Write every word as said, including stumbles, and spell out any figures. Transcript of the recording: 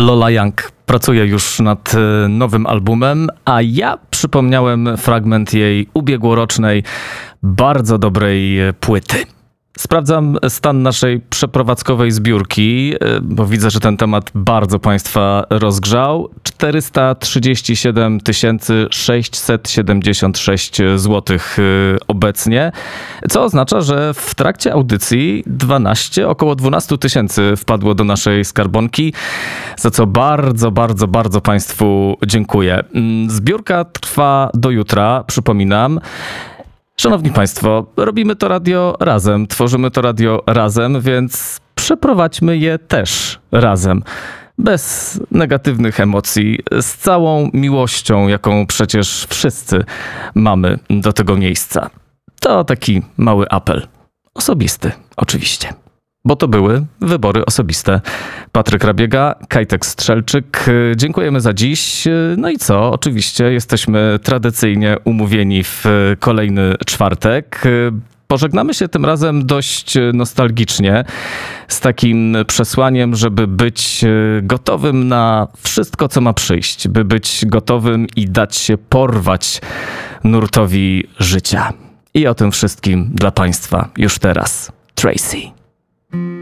Lola Young pracuje już nad nowym albumem, a ja przypomniałem fragment jej ubiegłorocznej, bardzo dobrej płyty. Sprawdzam stan naszej przeprowadzkowej zbiórki, bo widzę, że ten temat bardzo Państwa rozgrzał. czterysta trzydzieści siedem tysięcy sześćset siedemdziesiąt sześć złotych obecnie, co oznacza, że w trakcie audycji dwanaście, około dwanaście tysięcy wpadło do naszej skarbonki, za co bardzo, bardzo, bardzo Państwu dziękuję. Zbiórka trwa do jutra, przypominam. Szanowni Państwo, robimy to radio razem, tworzymy to radio razem, więc przeprowadźmy je też razem. Bez negatywnych emocji, z całą miłością, jaką przecież wszyscy mamy do tego miejsca. To taki mały apel. Osobisty, oczywiście. Bo to były wybory osobiste. Patryk Rabiega, Kajtek Strzelczyk. Dziękujemy za dziś. No i co? Oczywiście jesteśmy tradycyjnie umówieni w kolejny czwartek. Pożegnamy się tym razem dość nostalgicznie, z takim przesłaniem, żeby być gotowym na wszystko, co ma przyjść, by być gotowym i dać się porwać nurtowi życia. I o tym wszystkim dla Państwa już teraz. Tracy.